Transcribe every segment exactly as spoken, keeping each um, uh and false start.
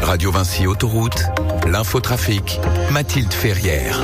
Radio Vinci Autoroute, l'infotrafic, Mathilde Ferrière.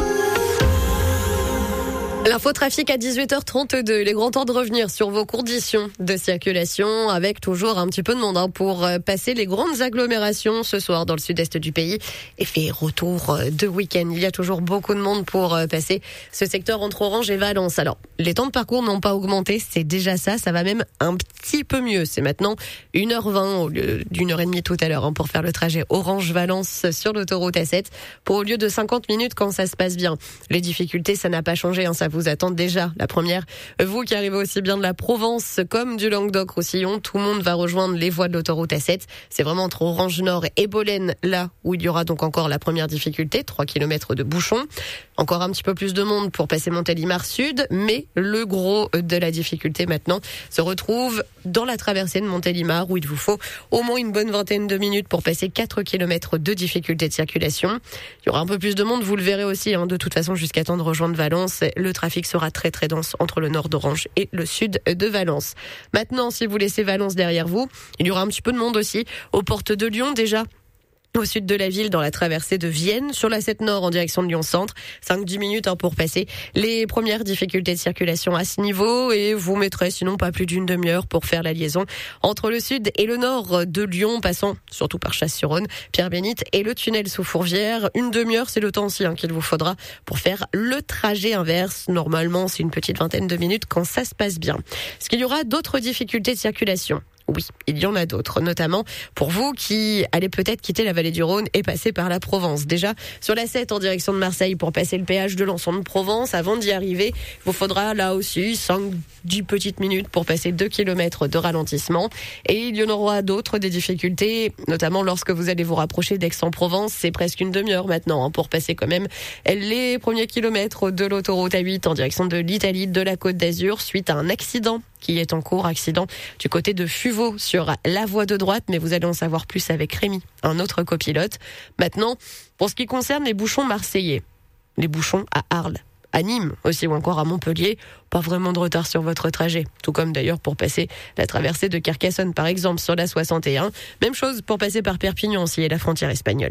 L'infotrafic à dix-huit heures trente-deux. Il est grand temps de revenir sur vos conditions de circulation avec toujours un petit peu de monde hein, pour passer les grandes agglomérations ce soir dans le sud-est du pays. Effet retour de week-end. Il y a toujours beaucoup de monde pour passer ce secteur entre Orange et Valence. Alors, les temps de parcours n'ont pas augmenté. C'est déjà ça. Ça va même un petit peu mieux. C'est maintenant une heure vingt au lieu d'une heure trente tout à l'heure hein, pour faire le trajet Orange-Valence sur l'autoroute A sept pour au lieu de cinquante minutes quand ça se passe bien. Les difficultés, ça n'a pas changé. Hein, ça vous attend déjà. La première, vous qui arrivez aussi bien de la Provence comme du Languedoc-Roussillon, tout le monde va rejoindre les voies de l'autoroute A sept. C'est vraiment entre Orange Nord et Bolène, là où il y aura donc encore la première difficulté, trois kilomètres de bouchons. Encore un petit peu plus de monde pour passer Montélimar Sud, mais le gros de la difficulté maintenant se retrouve dans la traversée de Montélimar où il vous faut au moins une bonne vingtaine de minutes pour passer quatre kilomètres de difficulté de circulation. Il y aura un peu plus de monde, vous le verrez aussi, hein, de toute façon jusqu'à temps de rejoindre Valence. Le trafic sera très très dense entre le nord d'Orange et le sud de Valence. Maintenant, si vous laissez Valence derrière vous, il y aura un petit peu de monde aussi aux portes de Lyon déjà. Au sud de la ville, dans la traversée de Vienne, sur la sept Nord en direction de Lyon-Centre. cinq à dix minutes hein, pour passer les premières difficultés de circulation à ce niveau et vous mettrez sinon pas plus d'une demi-heure pour faire la liaison entre le sud et le nord de Lyon, passant surtout par Chasse-sur-Rhône, Pierre-Bénite et le tunnel sous Fourvière. Une demi-heure, c'est le temps aussi hein, qu'il vous faudra pour faire le trajet inverse. Normalement, c'est une petite vingtaine de minutes quand ça se passe bien. Est-ce qu'il y aura d'autres difficultés de circulation ? Oui, il y en a d'autres, notamment pour vous qui allez peut-être quitter la vallée du Rhône et passer par la Provence. Déjà, sur la sept en direction de Marseille pour passer le péage de Lançon de Provence, avant d'y arriver, il vous faudra là aussi cinq à dix petites minutes pour passer deux kilomètres de ralentissement. Et il y en aura d'autres, des difficultés, notamment lorsque vous allez vous rapprocher d'Aix-en-Provence. C'est presque une demi-heure maintenant hein, pour passer quand même les premiers kilomètres de l'autoroute A huit en direction de l'Italie, de la Côte d'Azur, suite à un accident qui est en cours, accident du côté de Fuveau sur la voie de droite, mais vous allez en savoir plus avec Rémi, un autre copilote. Maintenant, pour ce qui concerne les bouchons marseillais, les bouchons à Arles, à Nîmes aussi ou encore à Montpellier, pas vraiment de retard sur votre trajet. Tout comme d'ailleurs pour passer la traversée de Carcassonne par exemple sur la soixante et un. Même chose pour passer par Perpignan s'il y a la frontière espagnole.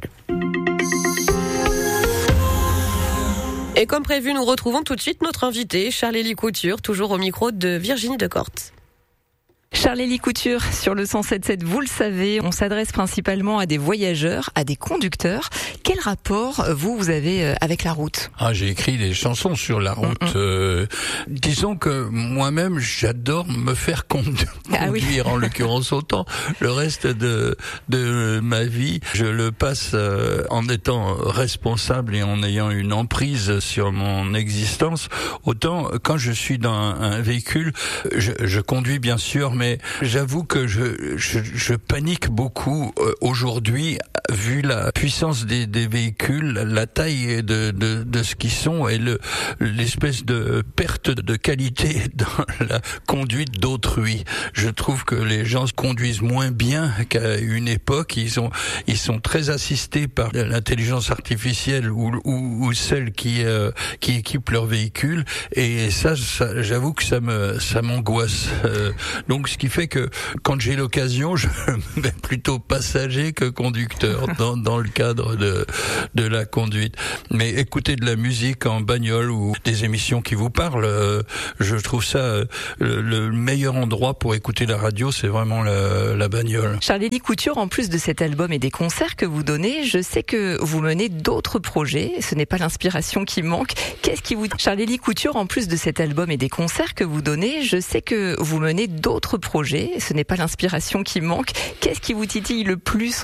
Et comme prévu, nous retrouvons tout de suite notre invité, Charlélie Couture, toujours au micro de Virginie Decorte. Charlélie Couture, sur le cent sept virgule sept, vous le savez, on s'adresse principalement à des voyageurs, à des conducteurs. Quel rapport, vous, vous avez avec la route ? Ah, j'ai écrit des chansons sur la route. Mmh, mmh. Euh, disons que moi-même, j'adore me faire conduire, ah, oui. en l'occurrence autant. Le reste de de ma vie, je le passe euh, en étant responsable et en ayant une emprise sur mon existence. Autant, quand je suis dans un, un véhicule, je, je conduis bien sûr, mais Mais j'avoue que je, je, je panique beaucoup euh, aujourd'hui, vu la puissance des, des véhicules, la taille de, de, de ce qu'ils sont et le, l'espèce de perte de qualité dans la conduite d'autrui. Je trouve que les gens conduisent moins bien qu'à une époque. Ils sont, ils sont très assistés par l'intelligence artificielle ou, ou, ou celle qui, euh, qui équipe leur véhicule. Et ça, ça j'avoue que ça me, ça m'angoisse. Euh, donc, ce qui fait que quand j'ai l'occasion, je vais plutôt passager que conducteur dans, dans le cadre de, de la conduite. Mais écouter de la musique en bagnole ou des émissions qui vous parlent, euh, je trouve ça euh, le, le meilleur endroit pour écouter la radio, c'est vraiment la, la bagnole. Charlélie Couture, en plus de cet album et des concerts que vous donnez, je sais que vous menez d'autres projets. Ce n'est pas l'inspiration qui manque. Qu'est-ce qui vous... Charlélie Couture, en plus de cet album et des concerts que vous donnez, je sais que vous menez d'autres projets. Ce n'est pas l'inspiration qui manque. Qu'est-ce qui vous titille le plus en